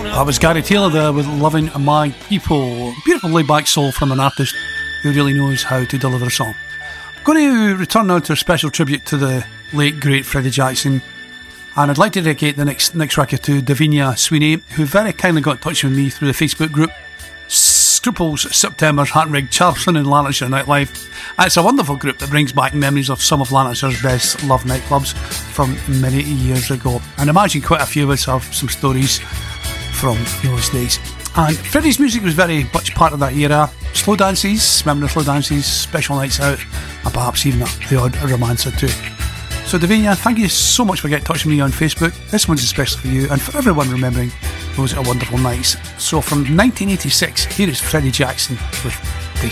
That was Gary Taylor there with Loving My People. Beautiful laid-back soul from an artist who really knows how to deliver a song. I'm going to return now to a special tribute to the late, great Freddie Jackson. And I'd like to dedicate the next record to Davinia Sweeney, who very kindly got in touch with me through the Facebook group Scruples, September's Heartbreak, Charleston and Lanarkshire Nightlife. And it's a wonderful group that brings back memories of some of Lanarkshire's best loved nightclubs from many years ago. And I imagine quite a few of us have some stories from those days. And Freddie's music was very much part of that era. Slow dances, remember the slow dances, special nights out, and perhaps even the odd romance or two. So Davinia, thank you so much for getting in touch with me on Facebook. This one's especially for you and for everyone remembering those wonderful nights. So from 1986, here is Freddie Jackson with